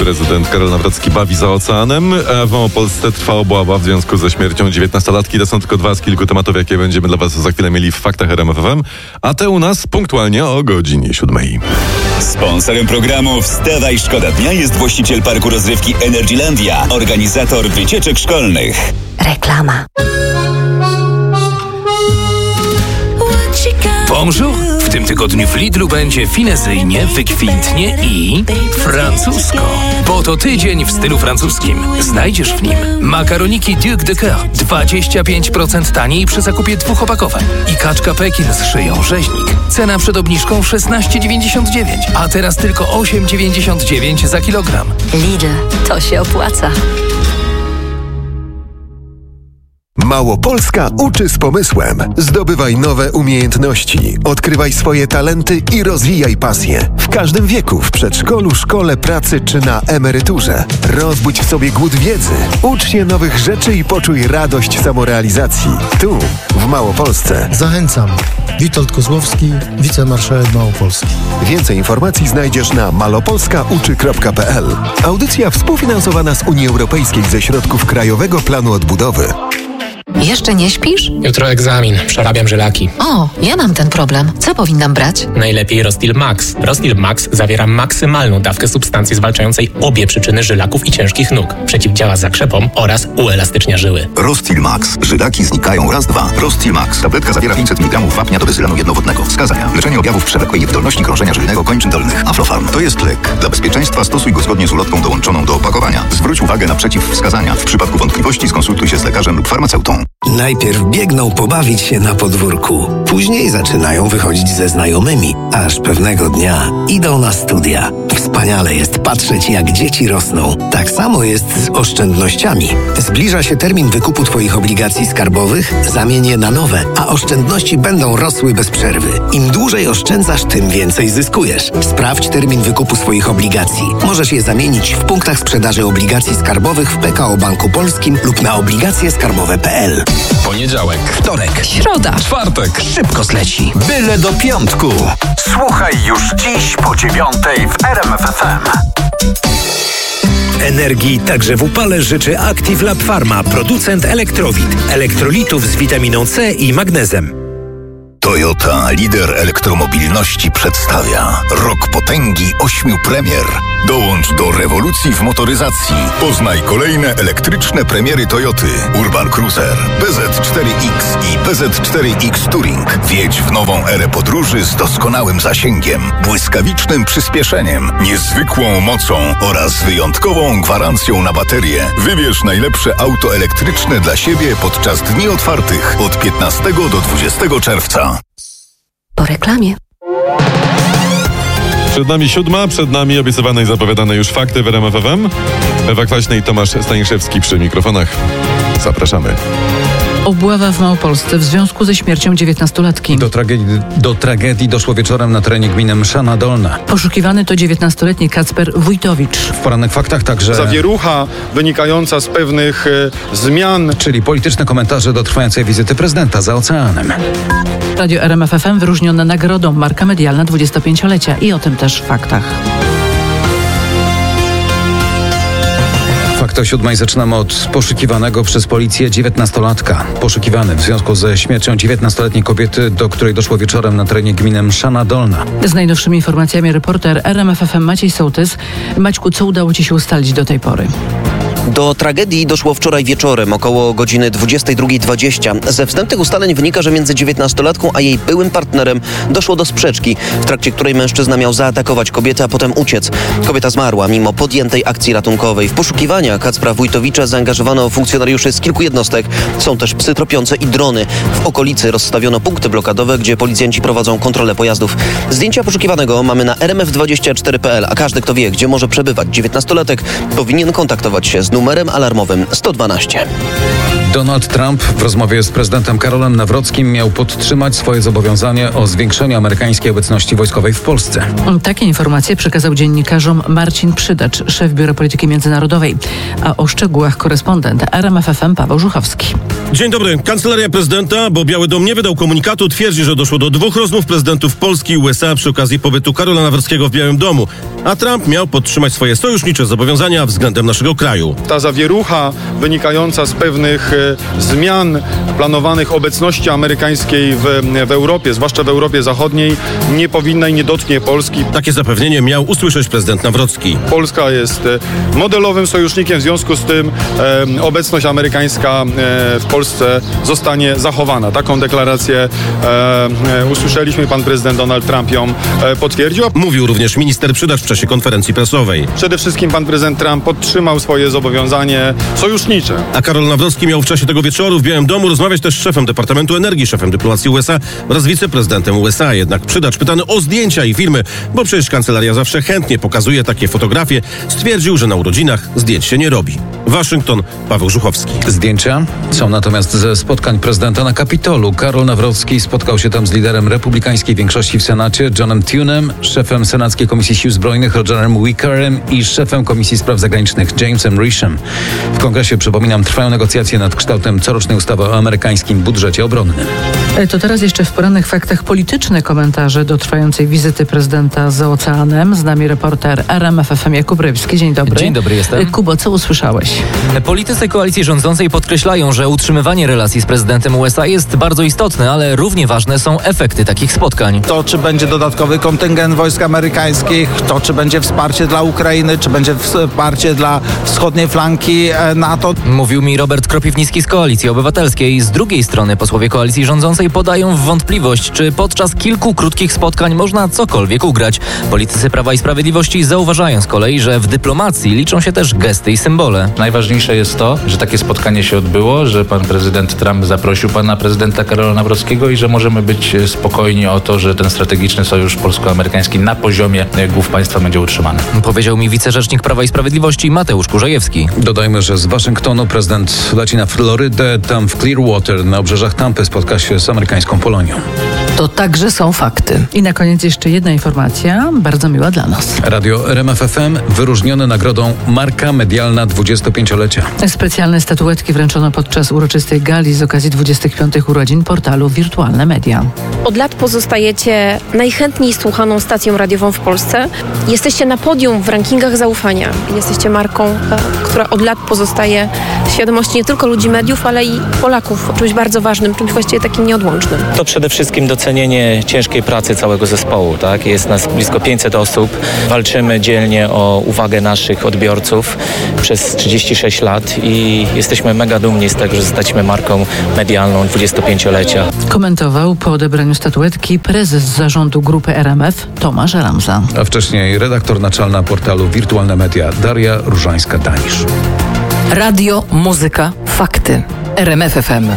prezydent Karol Nawrocki bawi za oceanem. W Małopolsce trwa obława w związku ze śmiercią 19-latki. To są tylko dwa z kilku tematów, jakie będziemy dla Was za chwilę mieli w Faktach RMF FM. A te u nas punktualnie o godzinie 7. Sponsorem programu Wstawaj, szkoda dnia jest właściciel parku rozrywki Energylandia, organizator wycieczek szkolnych. Reklama. Bonjour! W tym tygodniu w Lidlu będzie finezyjnie, wykwintnie i francusko. Bo to tydzień w stylu francuskim. Znajdziesz w nim makaroniki Duc de Coeur 25% taniej przy zakupie 2 opakowań i kaczka Pekin z szyją rzeźnik. Cena przed obniżką 16,99, a teraz tylko 8,99 za kilogram. Lidl, to się opłaca. Małopolska uczy z pomysłem. Zdobywaj nowe umiejętności, odkrywaj swoje talenty i rozwijaj pasje. W każdym wieku, w przedszkolu, szkole, pracy czy na emeryturze. Rozbudź w sobie głód wiedzy. Ucz się nowych rzeczy i poczuj radość samorealizacji. Tu, w Małopolsce. Zachęcam. Witold Kozłowski, wicemarszałek Małopolski. Więcej informacji znajdziesz na malopolskauczy.pl. Audycja współfinansowana z Unii Europejskiej ze środków Krajowego Planu Odbudowy. Jeszcze nie śpisz? Jutro egzamin, przerabiam żylaki. O, ja mam ten problem. Co powinnam brać? Najlepiej Rostil Max. Rostil Max zawiera maksymalną dawkę substancji zwalczającej obie przyczyny żylaków i ciężkich nóg. Przeciwdziała zakrzepom oraz uelastycznia żyły. Rostil Max. Żylaki znikają raz, dwa. Rostil Max. Tabletka zawiera 500 mg wapnia do bezylanu jednowodnego. Wskazania. Leczenie objawów przewlekłej niewydolności krążenia żylnego kończyn dolnych. Aflofarm. To jest lek. Dla bezpieczeństwa stosuj go zgodnie z ulotką dołączoną do opakowania. Zwróć uwagę na przeciwwskazania. W przypadku wątpliwości skonsultuj się z lekarzem lub farmaceutą. Najpierw biegną pobawić się na podwórku. Później zaczynają wychodzić ze znajomymi, aż pewnego dnia idą na studia. Wspaniale jest patrzeć, jak dzieci rosną. Tak samo jest z oszczędnościami. Zbliża się termin wykupu Twoich obligacji skarbowych, zamień je na nowe, a oszczędności będą rosły bez przerwy. Im dłużej oszczędzasz, tym więcej zyskujesz. Sprawdź termin wykupu swoich obligacji. Możesz je zamienić w punktach sprzedaży obligacji skarbowych w PKO Banku Polskim lub na obligacjeskarbowe.pl. Poniedziałek, Wtorek, środa, czwartek. Szybko zleci. Byle do piątku. Słuchaj już dziś po 9:00 w RMF FM. Energii także w upale życzy Active Lab Pharma, producent Elektrowid, elektrolitów z witaminą C i magnezem. Toyota, lider elektromobilności, przedstawia Rok Potęgi 8 premier. Dołącz do rewolucji w motoryzacji. Poznaj kolejne elektryczne premiery Toyoty. Urban Cruiser, PZ4X i PZ4X Touring. Wjedź w nową erę podróży z doskonałym zasięgiem, błyskawicznym przyspieszeniem, niezwykłą mocą oraz wyjątkową gwarancją na baterię. Wybierz najlepsze auto elektryczne dla siebie podczas dni otwartych od 15 do 20 czerwca. po reklamie. Przed nami 7, przed nami obiecywane i zapowiadane już fakty w RMF FM. Ewa Kwaśny i Tomasz Staniszewski przy mikrofonach. Zapraszamy. Obława w Małopolsce w związku ze śmiercią 19-latki. Do tragedii doszło wieczorem na terenie gminy Mszana Dolna. Poszukiwany to 19-letni Kacper Wójtowicz. W porannych faktach także zawierucha wynikająca z pewnych zmian. Czyli polityczne komentarze do trwającej wizyty prezydenta za oceanem. Radio RMF FM wyróżnione nagrodą Marka Medialna 25-lecia i o tym też w faktach. Fakt o 7 zaczynamy od poszukiwanego przez policję 19-latka. Poszukiwany w związku ze śmiercią 19-letniej kobiety, do której doszło wieczorem na terenie gminy Mszana Dolna. Z najnowszymi informacjami reporter RMF FM Maciej Sołtys. Maćku, co udało Ci się ustalić do tej pory? Do tragedii doszło wczoraj wieczorem, około godziny 22:20. Ze wstępnych ustaleń wynika, że między 19-latką a jej byłym partnerem doszło do sprzeczki, w trakcie której mężczyzna miał zaatakować kobietę, a potem uciec. Kobieta zmarła mimo podjętej akcji ratunkowej. W poszukiwania Kacpra Wójtowicza zaangażowano funkcjonariuszy z kilku jednostek. Są też psy tropiące i drony. W okolicy rozstawiono punkty blokadowe, gdzie policjanci prowadzą kontrolę pojazdów. Zdjęcia poszukiwanego mamy na rmf24.pl, a każdy, kto wie, gdzie może przebywać 19-latek, powinien kontaktować się z numerem alarmowym 112. Donald Trump w rozmowie z prezydentem Karolem Nawrockim miał podtrzymać swoje zobowiązanie o zwiększeniu amerykańskiej obecności wojskowej w Polsce. Takie informacje przekazał dziennikarzom Marcin Przydacz, szef Biura Polityki Międzynarodowej. A o szczegółach korespondent RMF FM Paweł Żuchowski. Dzień dobry. Kancelaria prezydenta, bo Biały Dom nie wydał komunikatu, twierdzi, że doszło do 2 rozmów prezydentów Polski i USA przy okazji pobytu Karola Nawrockiego w Białym Domu, a Trump miał podtrzymać swoje sojusznicze zobowiązania względem naszego kraju. Ta zawierucha wynikająca z pewnych zmian planowanych obecności amerykańskiej w Europie, zwłaszcza w Europie Zachodniej, nie powinna i nie dotknie Polski. Takie zapewnienie miał usłyszeć prezydent Nawrocki. Polska jest modelowym sojusznikiem, w związku z tym obecność amerykańska w Polsce zostanie zachowana. Taką deklarację usłyszeliśmy, pan prezydent Donald Trump ją potwierdził. Mówił również minister Przydacz w czasie konferencji prasowej. Przede wszystkim pan prezydent Trump podtrzymał swoje zobowiązanie sojusznicze. A Karol Nawrocki miał w czasie tego wieczoru w Białym Domu rozmawiać też z szefem Departamentu Energii, szefem dyplomacji USA oraz wiceprezydentem USA. Jednak Przydacz, pytany o zdjęcia i filmy, bo przecież kancelaria zawsze chętnie pokazuje takie fotografie, stwierdził, że na urodzinach zdjęć się nie robi. Waszyngton, Paweł Żuchowski. Zdjęcia są natomiast ze spotkań prezydenta na Kapitolu. Karol Nawrocki spotkał się tam z liderem republikańskiej większości w Senacie, Johnem Thunem, szefem Senackiej Komisji Sił Zbrojnych, Rogerem Wickerem i szefem Komisji Spraw Zagranicznych, Jamesem Rishem. W kongresie, przypominam, trwają negocjacje nad kształtem corocznej ustawy o amerykańskim budżecie obronnym. To teraz jeszcze w porannych faktach polityczne komentarze do trwającej wizyty prezydenta za oceanem. Z nami reporter RMF FM Jakub Rybski. Dzień dobry. Dzień dobry, jestem. Kubo, co usłyszałeś? Politycy koalicji rządzącej podkreślają, że utrzymywanie relacji z prezydentem USA jest bardzo istotne, ale równie ważne są efekty takich spotkań. To, czy będzie dodatkowy kontyngent wojsk amerykańskich, to, czy będzie wsparcie dla Ukrainy, czy będzie wsparcie dla wschodniej flanki NATO. Mówił mi Robert Kropiwnicki z Koalicji Obywatelskiej. Z drugiej strony posłowie koalicji rządzącej podają w wątpliwość, czy podczas kilku krótkich spotkań można cokolwiek ugrać. Politycy Prawa i Sprawiedliwości zauważają z kolei, że w dyplomacji liczą się też gesty i symbole. Najważniejsze jest to, że takie spotkanie się odbyło, że pan prezydent Trump zaprosił pana prezydenta Karola Nawrockiego i że możemy być spokojni o to, że ten strategiczny sojusz polsko-amerykański na poziomie głów państwa będzie utrzymany. Powiedział mi wicerzecznik Prawa i Sprawiedliwości Mateusz Kurzejewski. Dodajmy, że z Waszyngtonu prezydent leci na Florydę, tam w Clearwater na obrzeżach Tampy spotka się z amerykańską Polonią. To także są fakty. I na koniec jeszcze jedna informacja, bardzo miła dla nas. Radio RMF FM wyróżnione nagrodą Marka Medialna 25-lecia. Specjalne statuetki wręczono podczas uroczystej gali z okazji 25. urodzin portalu Wirtualne Media. Od lat pozostajecie najchętniej słuchaną stacją radiową w Polsce. Jesteście na podium w rankingach zaufania. Jesteście marką, która od lat pozostaje w świadomości nie tylko ludzi mediów, ale i Polaków. Czymś bardzo ważnym, czymś właściwie takim nieodłącznym. To przede wszystkim docenienie ciężkiej pracy całego zespołu. Tak? Jest nas blisko 500 osób. Walczymy dzielnie o uwagę naszych odbiorców przez 36 lat i jesteśmy mega dumni z tego, że jesteśmy marką medialną 25-lecia. Komentował po odebraniu statuetki prezes zarządu grupy RMF Tomasz Ramza. A wcześniej redaktor naczelna portalu Wirtualne Media Daria Różańska-Danisz. Radio, muzyka, fakty. RMF FM.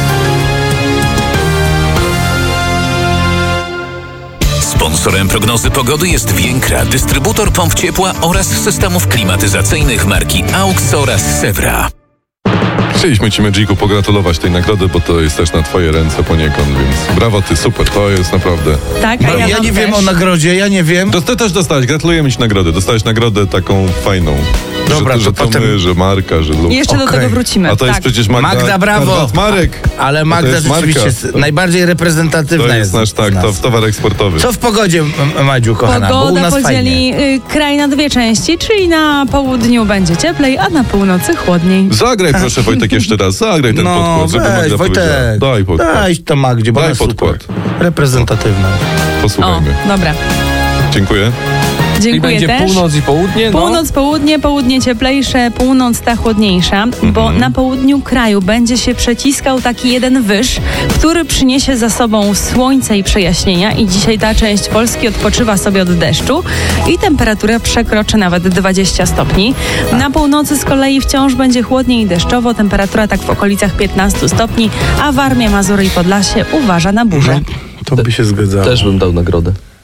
Sponsorem prognozy pogody jest Więkra, dystrybutor pomp ciepła oraz systemów klimatyzacyjnych marki AUX oraz Sewra. Chcieliśmy Ci, Magiku, pogratulować tej nagrody, bo to jest też na Twoje ręce poniekąd, więc brawo Ty, super, to jest naprawdę... Tak, a ja nie wiem o nagrodzie, ja nie wiem. Ty też dostałeś, gratulujemy Ci nagrody, dostałeś nagrodę taką fajną. Dobra, że to potem... my, że Marka, że Luk. I jeszcze do tego wrócimy. A to jest przecież Magda, brawo. Marek. Ale Magda rzeczywiście najbardziej reprezentatywna to jest. Nasz, tak, to towar eksportowy. Co w pogodzie, Madziu, kochana? Bo u nas podzieli kraj na dwie części, czyli na południu będzie cieplej, a na północy chłodniej. Zagraj proszę, Wojtek, jeszcze raz, zagraj ten podkład, żeby Magda powiedziała. Daj to Magdzie, bo daj podkład. Reprezentatywna. Posłuchajmy. O, dobra. Dziękuję. Dziękuję będzie też. Północ i południe? No. Północ, południe cieplejsze, północ ta chłodniejsza, bo na południu kraju będzie się przeciskał taki jeden wyż, który przyniesie za sobą słońce i przejaśnienia i dzisiaj ta część Polski odpoczywa sobie od deszczu i temperatura przekroczy nawet 20 stopni. Na północy z kolei wciąż będzie chłodniej i deszczowo, temperatura tak w okolicach 15 stopni, a Warmia, Mazury i Podlasie uważa na burzę. To by się zgadzało. Też bym dał nagrodę.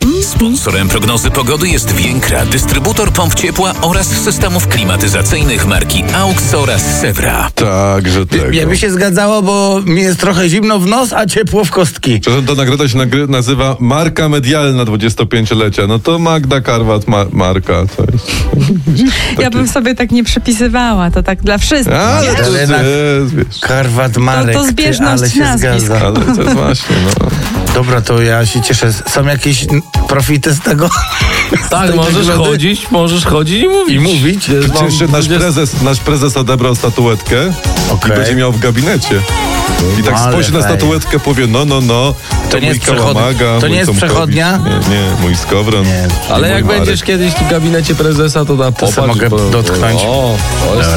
Sponsorem prognozy pogody jest Więkra, dystrybutor pomp ciepła oraz systemów klimatyzacyjnych marki AUX oraz Sewra. Także tego. Ja by się zgadzało, bo mi jest trochę zimno w nos, a ciepło w kostki. Przepraszam, ta nagroda się nazywa Marka Medialna 25-lecia. No to Magda Karwat Marka. To jest... Ja bym sobie tak nie przypisywała, to tak dla wszystkich. Ale to jest, wiesz. Karwat Marek, to zbieżność ale się nazwisk. zgadza. Ale to jest właśnie, no. Dobra, to ja się cieszę. Są jakieś profity z tego? Tak, możesz chodzić i mówić. I mówić? Nasz prezes odebrał statuetkę i będzie miał w gabinecie. I tak spojrzy na statuetkę, powie, to nie mój jest Kałamaga. To nie jest przechodnia? Nie, mój Skowron. Ale jak będziesz kiedyś w gabinecie prezesa, to popatrz. Mogę dotknąć.